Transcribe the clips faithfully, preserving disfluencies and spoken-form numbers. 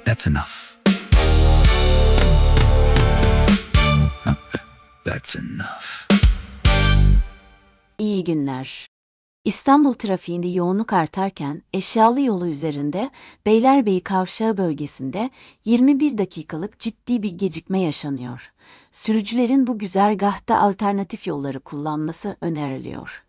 That's enough. That's enough. İyi günler. İstanbul trafiğinde yoğunluk artarken eşyalı yolu üzerinde Beylerbeyi Kavşağı bölgesinde yirmi bir dakikalık ciddi bir gecikme yaşanıyor. Sürücülerin bu güzergahta alternatif yolları kullanması öneriliyor.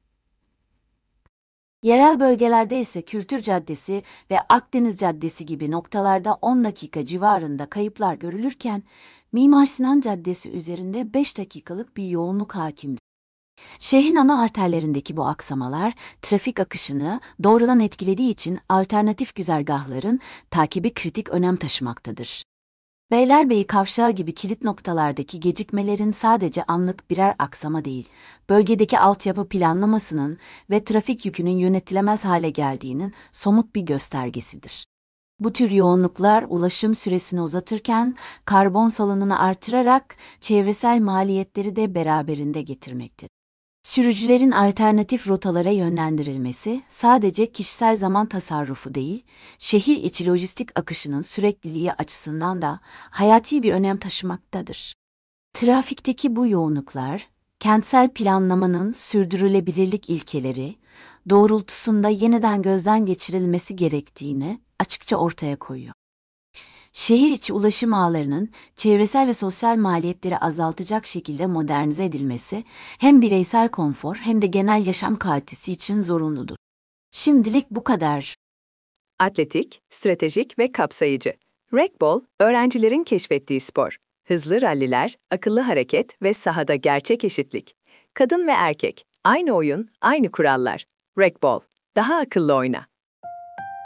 Yerel bölgelerde ise Kültür Caddesi ve Akdeniz Caddesi gibi noktalarda on dakika civarında kayıplar görülürken, Mimar Sinan Caddesi üzerinde beş dakikalık bir yoğunluk hakim. Şehrin ana arterlerindeki bu aksamalar, trafik akışını doğrudan etkilediği için alternatif güzergahların takibi kritik önem taşımaktadır. Beylerbeyi Kavşağı gibi kilit noktalardaki gecikmelerin sadece anlık birer aksama değil, bölgedeki altyapı planlamasının ve trafik yükünün yönetilemez hale geldiğinin somut bir göstergesidir. Bu tür yoğunluklar ulaşım süresini uzatırken karbon salınımını artırarak çevresel maliyetleri de beraberinde getirmektedir. Sürücülerin alternatif rotalara yönlendirilmesi sadece kişisel zaman tasarrufu değil, şehir içi lojistik akışının sürekliliği açısından da hayati bir önem taşımaktadır. Trafikteki bu yoğunluklar, kentsel planlamanın sürdürülebilirlik ilkeleri doğrultusunda yeniden gözden geçirilmesi gerektiğini açıkça ortaya koyuyor. Şehir içi ulaşım ağlarının çevresel ve sosyal maliyetleri azaltacak şekilde modernize edilmesi hem bireysel konfor hem de genel yaşam kalitesi için zorunludur. Şimdilik bu kadar. Atletik, stratejik ve kapsayıcı. Racquetball, öğrencilerin keşfettiği spor. Hızlı ralliler, akıllı hareket ve sahada gerçek eşitlik. Kadın ve erkek, aynı oyun, aynı kurallar. Racquetball, daha akıllı oyna.